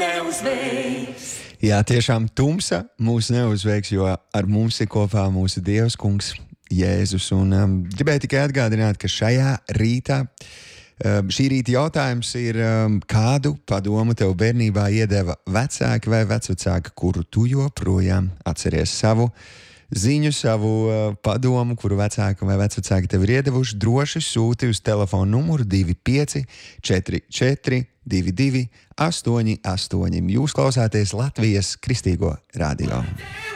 Jā, tiešām tumsa mūs neuzveiks, jo ar mums ir kopā mūsu Dievs, Kungs, Jēzus. Un gribēju tikai atgādināt, ka šajā rītā, šī rīta jautājums ir, kādu padomu tev bērnībā iedeva vecāki vai vecvecāki, kuru tu joprojām atceries savu ziņu, savu padomu, kuru vecāki vai vecvecāki tev ir iedevuši. Droši sūti uz telefonu numuru 25 44 22 88. Jūs klausāties Latvijas Kristīgo radio.